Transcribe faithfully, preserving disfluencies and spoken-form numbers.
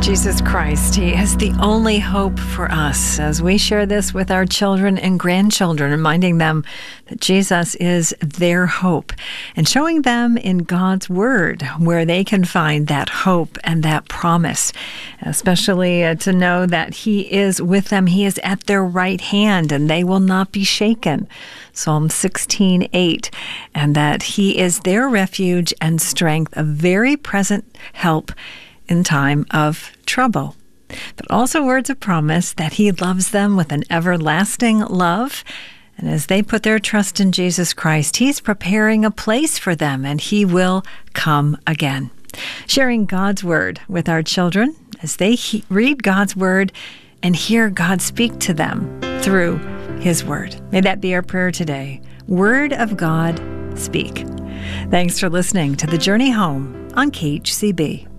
Jesus Christ, He is the only hope for us. As we share this with our children and grandchildren, reminding them that Jesus is their hope and showing them in God's Word where they can find that hope and that promise, especially uh, to know that He is with them. He is at their right hand and they will not be shaken. Psalm sixteen eight, and that He is their refuge and strength, a very present help in time of trouble. But also words of promise that He loves them with an everlasting love. And as they put their trust in Jesus Christ, He's preparing a place for them and He will come again. Sharing God's Word with our children as they he- read God's Word and hear God speak to them through His Word. May that be our prayer today. Word of God, speak. Thanks for listening to The Journey Home on K H C B.